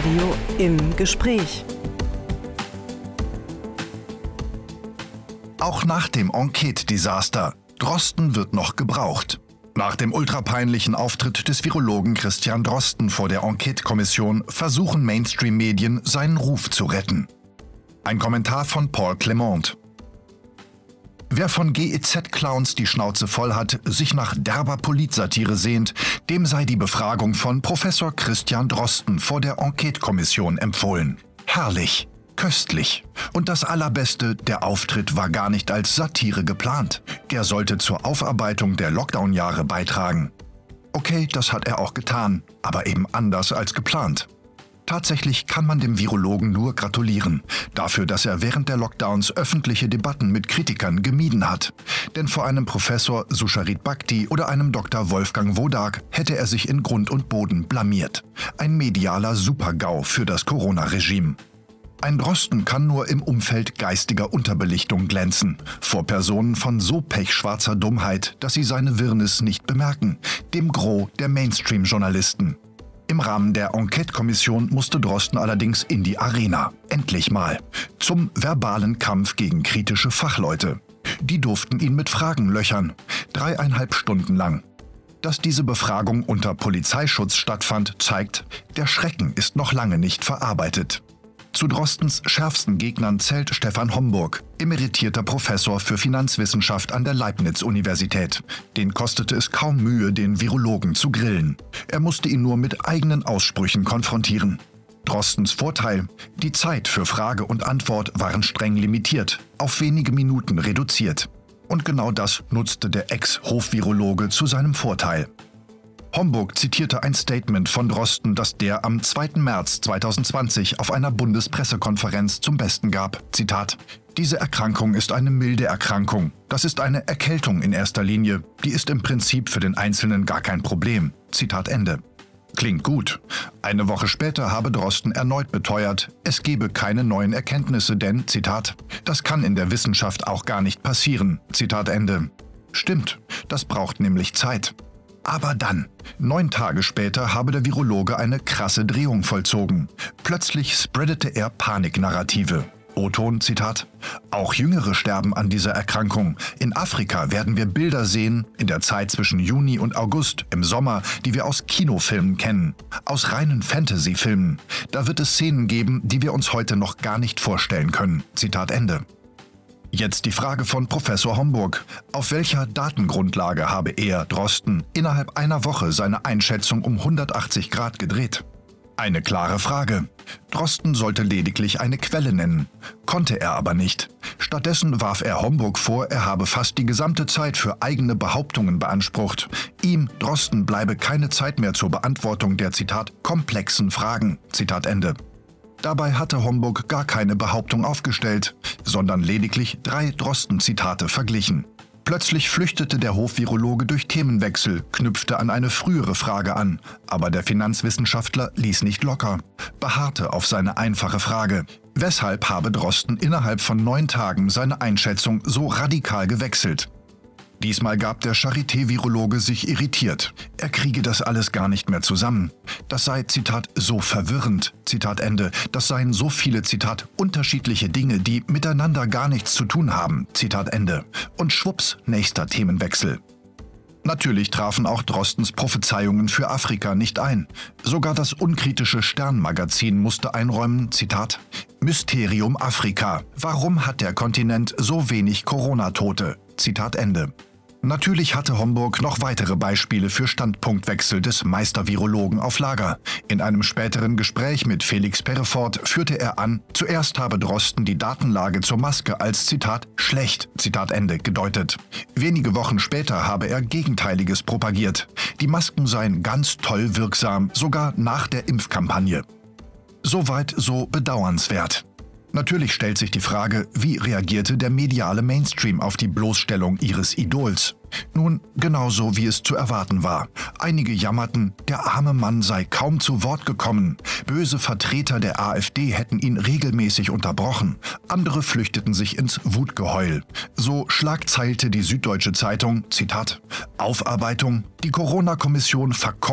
Inforadio im Gespräch. Auch nach dem Enquete-Desaster. Drosten wird noch gebraucht. Nach dem ultrapeinlichen Auftritt des Virologen Christian Drosten vor der Enquete-Kommission versuchen Mainstream-Medien, seinen Ruf zu retten. Ein Kommentar von Paul Clement. Wer von GEZ-Clowns die Schnauze voll hat, sich nach derber Politsatire sehnt, dem sei die Befragung von Professor Christian Drosten vor der Enquete-Kommission empfohlen. Herrlich, köstlich. Und das Allerbeste, der Auftritt war gar nicht als Satire geplant. Der sollte zur Aufarbeitung der Lockdown-Jahre beitragen. Okay, das hat er auch getan, aber eben anders als geplant. Tatsächlich kann man dem Virologen nur gratulieren, dafür, dass er während der Lockdowns öffentliche Debatten mit Kritikern gemieden hat. Denn vor einem Professor Susharit Bhakti oder einem Dr. Wolfgang Wodak hätte er sich in Grund und Boden blamiert. Ein medialer Super-GAU für das Corona-Regime. Ein Drosten kann nur im Umfeld geistiger Unterbelichtung glänzen, vor Personen von so pechschwarzer Dummheit, dass sie seine Wirrnis nicht bemerken, dem Gros der Mainstream-Journalisten. Im Rahmen der Enquete-Kommission musste Drosten allerdings in die Arena. Endlich mal. Zum verbalen Kampf gegen kritische Fachleute. Die durften ihn mit Fragen löchern. 3,5 Stunden lang. Dass diese Befragung unter Polizeischutz stattfand, zeigt, der Schrecken ist noch lange nicht verarbeitet. Zu Drostens schärfsten Gegnern zählt Stefan Homburg, emeritierter Professor für Finanzwissenschaft an der Leibniz-Universität. Den kostete es kaum Mühe, den Virologen zu grillen. Er musste ihn nur mit eigenen Aussprüchen konfrontieren. Drostens Vorteil: die Zeit für Frage und Antwort waren streng limitiert, auf wenige Minuten reduziert. Und genau das nutzte der Ex-Hofvirologe zu seinem Vorteil. Homburg zitierte ein Statement von Drosten, das der am 2. März 2020 auf einer Bundespressekonferenz zum Besten gab. Zitat: Diese Erkrankung ist eine milde Erkrankung. Das ist eine Erkältung in erster Linie. Die ist im Prinzip für den Einzelnen gar kein Problem. Zitat Ende. Klingt gut. Eine Woche später habe Drosten erneut beteuert, es gebe keine neuen Erkenntnisse, denn, Zitat, das kann in der Wissenschaft auch gar nicht passieren. Zitat Ende. Stimmt, das braucht nämlich Zeit. Aber dann, 9 Tage später, habe der Virologe eine krasse Drehung vollzogen. Plötzlich spreadete er Paniknarrative. O-Ton, Zitat: Auch Jüngere sterben an dieser Erkrankung. In Afrika werden wir Bilder sehen, in der Zeit zwischen Juni und August, im Sommer, die wir aus Kinofilmen kennen. Aus reinen Fantasy-Filmen. Da wird es Szenen geben, die wir uns heute noch gar nicht vorstellen können. Zitat Ende. Jetzt die Frage von Professor Homburg. Auf welcher Datengrundlage habe er, Drosten, innerhalb einer Woche seine Einschätzung um 180 Grad gedreht? Eine klare Frage. Drosten sollte lediglich eine Quelle nennen. Konnte er aber nicht. Stattdessen warf er Homburg vor, er habe fast die gesamte Zeit für eigene Behauptungen beansprucht. Ihm, Drosten, bleibe keine Zeit mehr zur Beantwortung der, Zitat, komplexen Fragen. Zitat Ende. Dabei hatte Homburg gar keine Behauptung aufgestellt, sondern lediglich 3 Drosten-Zitate verglichen. Plötzlich flüchtete der Hofvirologe durch Themenwechsel, knüpfte an eine frühere Frage an, aber der Finanzwissenschaftler ließ nicht locker, beharrte auf seine einfache Frage: Weshalb habe Drosten innerhalb von 9 Tagen seine Einschätzung so radikal gewechselt? Diesmal gab der Charité-Virologe sich irritiert. Er kriege das alles gar nicht mehr zusammen. Das sei, Zitat, so verwirrend, Zitat Ende. Das seien so viele, Zitat, unterschiedliche Dinge, die miteinander gar nichts zu tun haben, Zitat Ende. Und schwupps, nächster Themenwechsel. Natürlich trafen auch Drostens Prophezeiungen für Afrika nicht ein. Sogar das unkritische Stern-Magazin musste einräumen, Zitat, Mysterium Afrika. Warum hat der Kontinent so wenig Corona-Tote? Zitat Ende. Natürlich hatte Homburg noch weitere Beispiele für Standpunktwechsel des Meistervirologen auf Lager. In einem späteren Gespräch mit Felix Perrefort führte er an, zuerst habe Drosten die Datenlage zur Maske als, Zitat, schlecht, Zitat Ende, gedeutet. Wenige Wochen später habe er Gegenteiliges propagiert. Die Masken seien ganz toll wirksam, sogar nach der Impfkampagne. Soweit so bedauernswert. Natürlich stellt sich die Frage, wie reagierte der mediale Mainstream auf die Bloßstellung ihres Idols? Nun, genauso wie es zu erwarten war. Einige jammerten, der arme Mann sei kaum zu Wort gekommen. Böse Vertreter der AfD hätten ihn regelmäßig unterbrochen. Andere flüchteten sich ins Wutgeheul. So schlagzeilte die Süddeutsche Zeitung, Zitat, Aufarbeitung, die Corona-Kommission verkommt